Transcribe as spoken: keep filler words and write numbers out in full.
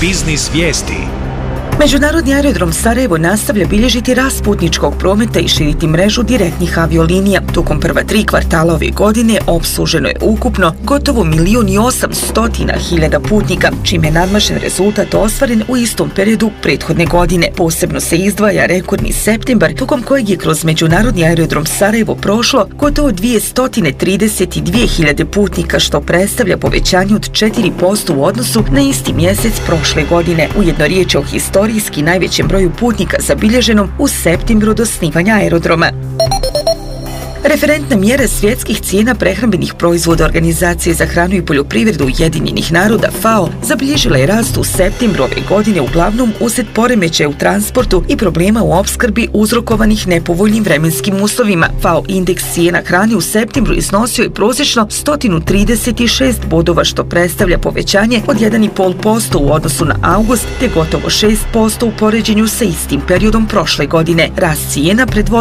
Biznis vijesti. Međunarodni aerodrom Sarajevo nastavlja bilježiti rast putničkog prometa i širiti mrežu direktnih aviolinija. Tokom prva tri kvartala ove godine opsluženo je ukupno gotovo milijun i osamstotina hiljada putnika, čime je nadmašen rezultat ostvaren u istom periodu prethodne godine. Posebno se izdvaja rekordni septembar, tokom kojeg je kroz Međunarodni aerodrom Sarajevo prošlo gotovo dvjesto trideset dvije hiljade putnika, što predstavlja povećanje od četiri posto u odnosu na isti mjesec prošle godine. Ujedno riječ je o historijski najvećem broju putnika zabilježenom u septembru od osnivanja aerodroma. Referentna mjera svjetskih cijena prehrambenih proizvoda Organizacije za hranu i poljoprivredu Ujedinjenih naroda F A O zabilježila je rast u septembru ove godine, uglavnom uslijed poremećaja u transportu i problema u opskrbi uzrokovanih nepovoljnim vremenskim uslovima. F A O indeks cijena hrane u septembru iznosio je prosječno sto trideset šest bodova, što predstavlja povećanje od jedan zarez pet posto u odnosu na avgust te gotovo šest posto u poređenju sa istim periodom prošle godine. Rast cijena predvodio